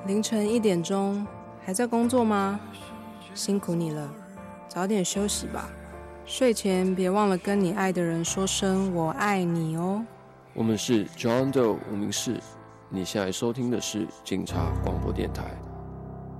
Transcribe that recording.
凌晨1点钟，还在工作吗？辛苦你了，早点休息吧。睡前别忘了跟你爱的人说声我爱你哦。 我们是 John Doe 无名氏，你现在收听的是警察广播电台。